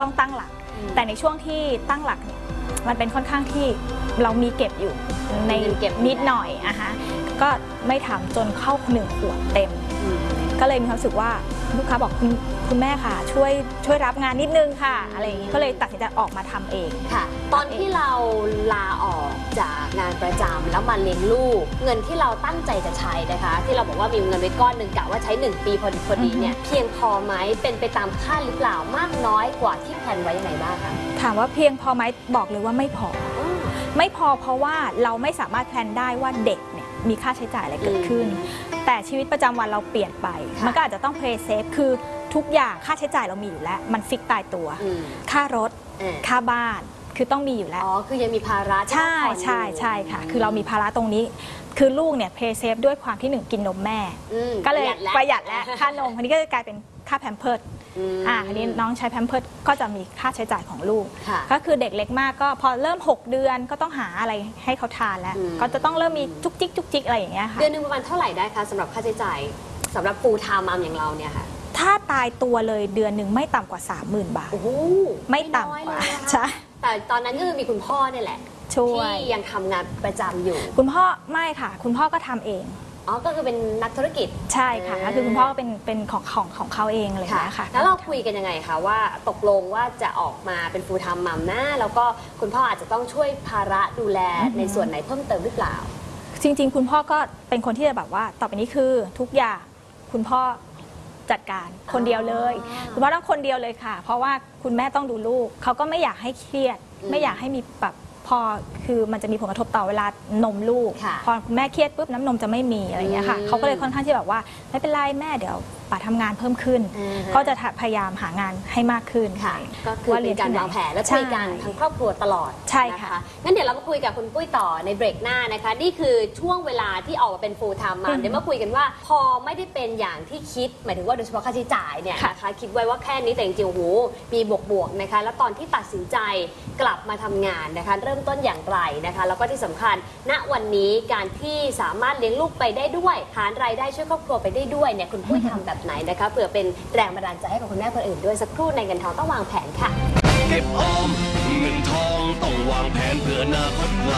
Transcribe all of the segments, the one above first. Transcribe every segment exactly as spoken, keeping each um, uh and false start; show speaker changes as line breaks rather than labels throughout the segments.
ต้องตั้งหลักแต่ในช่วงที่ตั้งหลักเนี่ยมันเป็นค่อนข้างที่เรามีเก็บอยู่ในเก็บนิดหน่อยอะฮะก็ไม่ทำจนเข้าหนึ่งขวดเต็มก็เลยมีความรู้สึกว่าลูกค้าบอกคุณคุณแม่ค่ะช่วยช่วยรับงานนิดนึงค่ะอะไรอย่างนี้ก็เลยตัดสินใจออกมาทำเอง
ค่ะตอนที่เราลาออกจากงานประจำแล้วมาเลี้ยงลูกเงินที่เราตั้งใจจะใช้นะคะที่เราบอกว่ามีเงินไว้ก้อนหนึ่งกะว่าใช้หนึ่งปีพอดีพอดีเนี่ยเพียงพอไหมเป็นไปตามคาดหรือเปล่ามากน้อยกว่าที่แพลนไว้ยังไงบ้างคะ
ถามว่าเพียงพอไหมบอกเลยว่าไม่พอไม่พอเพราะว่าเราไม่สามารถแพลนได้ว่าเด็กเนี่ยมีค่าใช้จ่ายอะไรเกิดขึ้นแต่ชีวิตประจำวันเราเปลี่ยนไปมันก็อาจจะต้องเพลย์เซฟคือทุกอย่างค่าใช้จ่ายเรามีอยู่แล้วมันฟิกตายตัวค่ารถค่าบ้านคือต้องมีอยู่แล้ว
อ๋อคือยังมีภาระ
ใช่ใช่ใช่ค่ะคือเรามีภาระตรงนี้คือลูกเนี่ยเพลย์เซฟด้วยความที่หนึ่งกินนมแม่ก็เลยประหยัดแล้วค่านมอันนี้ก็จะกลายเป็นค่าแพมเพิร์สอ่าอันนี้น้องใช้แพมเพิร์สก็จะมีค่าใช้จ่ายของลูกก็คือเด็กเล็กมากก็พอเริ่มหกเดือนก็ต้องหาอะไรให้เขาทานแล้วก็จะต้องเริ่มมีจุกจิกจุกจิกอะไรอย่างเงี้ยค่ะ
เดือนนึงประมาณเท่าไหร่ได้คะสำหรับค่าใช้จ่ายสำหรับฟูลไทม์มัมอย่างเราเนี่ยค่ะ
ถ้าตายตัวเลยเดือนหนึ่งไม่ต่ำกว่า สามหมื่น บาท
โอ้โห
ไม่ต่ำกว่าใช่
แต่ตอนนั้นก็คือมีคุณพ่อเนี่ยแหละที่ยังทำงานประจำอยู่
คุณพ่อไม่ค่ะคุณพ่อก็ทำเอง
อ๋อก็คือเป็นนักธุรกิจ
ใช่ค่ะก็คือคุณพ่อเป็นเป็นของของของเขาเองเลยนะคะ
แล้วเราคุยกันยังไงคะว่าตกลงว่าจะออกมาเป็นฟูลไทม์มัมนะแล้วก็คุณพ่ออาจจะต้องช่วยภาระดูแลในส่วนไหนเพิ่มเติมหรือเปล่า
จริงๆคุณพ่อก็เป็นคนที่จะแบบว่าต่อไปนี้คือทุกอย่างคุณพ่อจัดการคนเดียวเลยคุณพ่อต้องคนเดียวเลยค่ะเพราะว่าคุณแม่ต้องดูลูกเขาก็ไม่อยากให้เครียดไม่อยากให้มีแบบพอคือมันจะมีผลกระทบต่อเวลานมลูกพอคุณแม่เครียดปุ๊บน้ำนมจะไม่มีอะไรอย่างเงี้ยค่ะเขาก็เลยค่อนข้างที่แบบว่าไม่เป็นไรแม่เดี๋ยวป่าทำงานเพิ่มขึ้นก็จะพยายามหางานให้มากขึ้น
ค่ะก็คือเป็นการวางแผนและคุยกันทั้งครอบครัวตลอด
ใช่ค่ะ
งั้นเดี๋ยวเรามาคุยกับคุณปุ้ยต่อในเบรกหน้านะคะนี่คือช่วงเวลาที่ออกมาเป็น full time มาเดี๋ยวมาคุยกันว่าพอไม่ได้เป็นอย่างที่คิดหมายถึงว่าโดยเฉพาะค่าใช้จ่ายเนี่ยนะคะคิดไว้ว่าแค่นี้แต่จริงๆโอ้โหมีบวกๆนะคะแล้วตอนที่ตัดสินใจกลับมาทำงานนะคะเริ่มต้นอย่างไรนะคะแล้วก็ที่สำคัญณวันนี้การที่สามารถเลี้ยงลูกไปได้ด้วยหารายได้ช่วยครอบครัวไปได้ด้วยเนี่ยคุณปุ้ยทำแบบไหนนะคะเผื่อเป็นแรงบันดาลใจให้กับคุณแม่คนอื่นด้วยสักครู่ในเงินทองต้องวางแผนค่ะ
เก็บออมเงินทองต้องวางแผนเพื่ออนาคตไกล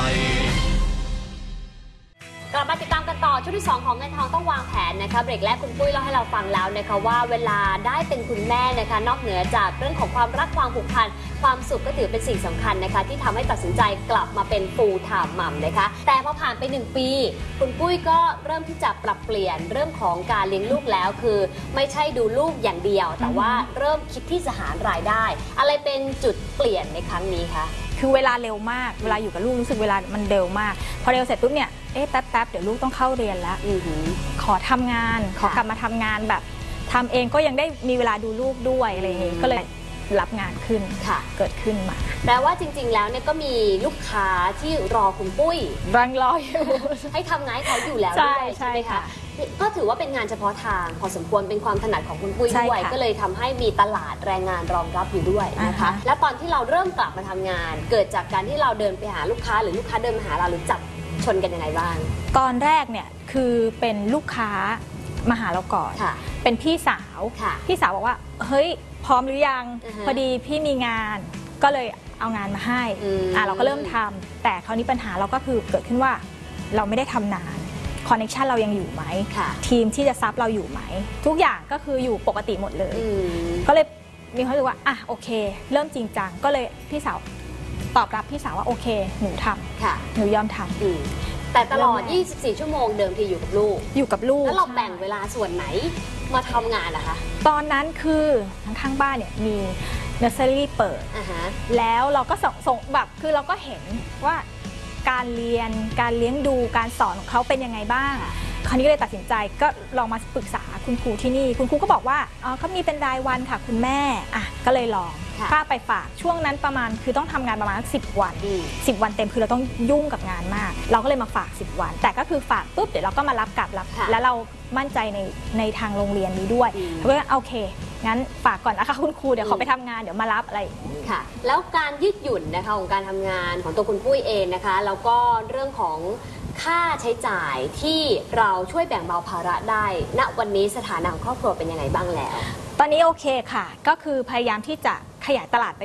กลับมาติดตามกันต่อช่วงที่สองของเงินทองต้องวางแผนนะคะเบรกแรกคุณปุ้ยเล่าให้เราฟังแล้วนะคะว่าเวลาได้เป็นคุณแม่นะคะนอกเหนือจากเรื่องของความรักความผูกพันความสุขก็ถือเป็นสิ่งสำคัญนะคะที่ทำให้ตัดสินใจกลับมาเป็น full time mom นะคะแต่พอผ่านไปหนึ่งปีคุณปุ้ยก็เริ่มที่จะปรับเปลี่ยนเรื่องของการเลี้ยงลูกแล้วคือไม่ใช่ดูลูกอย่างเดียวแต่ว่าเริ่มคิดที่จะหารายได้อะไรเป็นจุดเปลี่ยนในครั้งนี้คะ
คือเวลาเร็วมากเวลาอยู่กับลูกรู้สึกเวลามันเร็วมากพอเร็วเสร็จปุ๊บเนี่ยเอ๊ะแป๊บๆเดี๋ยวลูกต้องเข้าเรียนแล้วขอทำงานขอกลับมาทำงานแบบทำเองก็ยังได้มีเวลาดูลูกด้วยอะไรอย่างงี้ก็เลยรับงานขึ้นเกิดขึ้นมา
แปลว่าจริงๆแล้วเนี่ยก็มีลูกค้าที่รอคุณปุ้ย
รังรออยู่
ให้ทำงานให้เขาอยู่แล้วด้วยใช่ไหมคะก็ถือว่าเป็นงานเฉพาะทางพอสมควรเป็นความถนัดของคุณปุ้ยด้วยก็เลยทำให้มีตลาดแรงงานรองรับอยู่ด้วยนะคะแล้วตอนที่เราเริ่มกลับมาทำงานเกิดจากการที่เราเดินไปหาลูกค้าหรือลูกค้าเดินมาหาเราหรือจับชนกันยังไงบ้าง
ตอนแรกเนี่ยคือเป็นลูกค้ามาหาเราก่อนเป็นพี่สาวพี่สาวบอกว่าเฮ้ยพร้อมหรือยังพอดีพี่มีงานก็เลยเอางานมาให้อ่าเราก็เริ่มทำแต่คราวนี้ปัญหาเราก็คือเกิดขึ้นว่าเราไม่ได้ทำนานคอนเนคชันเรายังอยู่ไหมทีมที่จะซับเราอยู่ไหมทุกอย่างก็คืออยู่ปกติหมดเลยก็เลยมีความรู้สึกว่าอ่ะโอเคเริ่มจริงจังก็เลยพี่สาวตอบรับพี่สาวว่าโอเคหนูทำหนูยอมทำ
แต่ตลอดยี่สิบสี่ชั่วโมงเดิมที่อยู่กับลูก
อยู่กับลูก
แล้วเราแบ่งเวลาส่วนไหนมาทำงานนะคะ
ตอนนั้นคือข้างบ้านเนี่ยมีเนอร์เซอรี่เปิดแล้วเราก็ส่งแบบคือเราก็เห็นว่าการเรียนการเลี้ยงดูการสอนของเขาเป็นยังไงบ้างคราวนี้เลยตัดสินใจก็ลองมาปรึกษาคุณครูที่นี่คุณครูก็บอกว่าอ๋อเขามีเป็นรายวันค่ะคุณแม่อ่ะก็เลยลองค่าไปฝากช่วงนั้นประมาณคือต้องทำงานประมาณสิบวันสิบวันเต็มคือเราต้องยุ่งกับงานมากเราก็เลยมาฝากสิบวันแต่ก็คือฝากปุ๊บเดี๋ยวเราก็มารับกลับรับแล้วเรามั่นใจในในทางโรงเรียนนี้ด้วยเราก็โอเคงั้นฝากก่อนนะคะคุณครูเดี๋ยวเขาไปทำงานเดี๋ยวมารับอะไร
ค่ะแล้วการยืดหยุ่นนะคะของการทำงานของตัวคุณปุ้ยเองนะคะแล้วก็เรื่องของค่าใช้จ่ายที่เราช่วยแบ่งเบาภาระได้ณวันนี้สถานะของครอบครัวเป็นยังไงบ้างแล้ว
ตอนนี้โอเคค่ะก็คือพยายามที่จะขยายตลาดไป